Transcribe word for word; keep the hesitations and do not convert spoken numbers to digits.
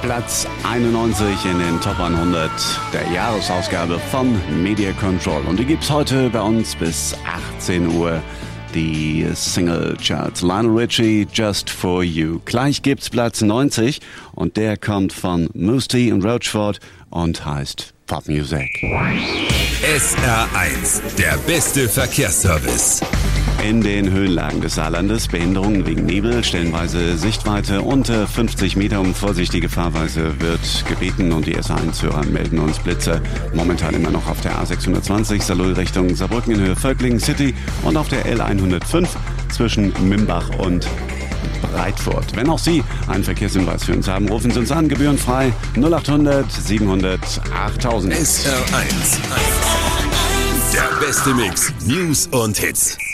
Platz einundneunzig in den Top hundert der Jahresausgabe von Media Control. Und die gibt's heute bei uns bis achtzehn Uhr. Die Single Charts. Lionel Richie, Just For You. Gleich gibt's Platz neunzig und der kommt von Mousse T und Roachford und heißt Pop Music. S R eins, der beste Verkehrsservice. In den Höhenlagen des Saarlandes Behinderungen wegen Nebel, stellenweise Sichtweite unter fünfzig Meter. Um vorsichtige Fahrweise wird gebeten und die S R eins-Hörer melden uns Blitze. Momentan immer noch auf der A sechshundertzwanzig Saarlouis Richtung Saarbrücken in Höhe Völklingen City und auf der L hundertfünf zwischen Mimbach und Breitfurt. Wenn auch Sie einen Verkehrshinweis für uns haben, rufen Sie uns an, gebührenfrei null achthundert siebenhundert achttausend. S R eins, der beste Mix, News und Hits.